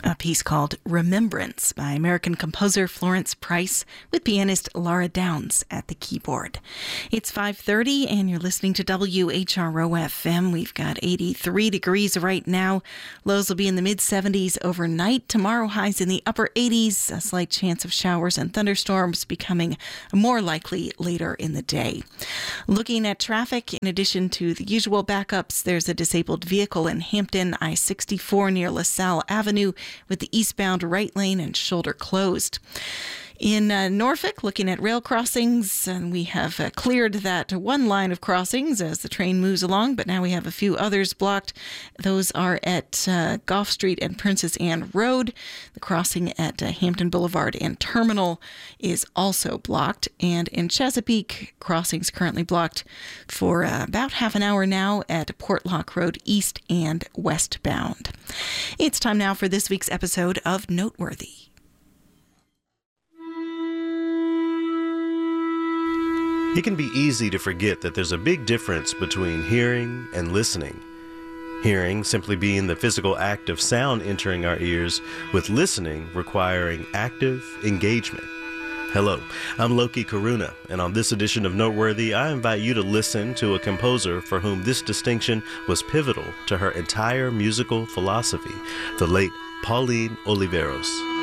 a piece called Remembrance by American composer Florence Price with pianist Laura Downs at the keyboard. It's 5:30 and you're listening to WHRO-FM. We've got 83 degrees right now. Lows will be in the mid-70s overnight. Tomorrow, highs in the upper 80s. A slight chance of showers and thunderstorms becoming more likely later in the day. Looking at traffic, in addition to the usual backups, there's a disabled vehicle in Hampton, I-64 near LaSalle Avenue, with the eastbound right lane and shoulder closed. In Norfolk, looking at rail crossings, and we have cleared that one line of crossings as the train moves along, but now we have a few others blocked. Those are at Gough Street and Princess Anne Road. The crossing at Hampton Boulevard and Terminal is also blocked. And in Chesapeake, crossings currently blocked for about half an hour now at Portlock Road East and westbound. It's time now for this week's episode of Noteworthy. It can be easy to forget that there's a big difference between hearing and listening. Hearing simply being the physical act of sound entering our ears, with listening requiring active engagement. Hello, I'm Loki Karuna, and on this edition of Noteworthy, I invite you to listen to a composer for whom this distinction was pivotal to her entire musical philosophy, the late Pauline Oliveros.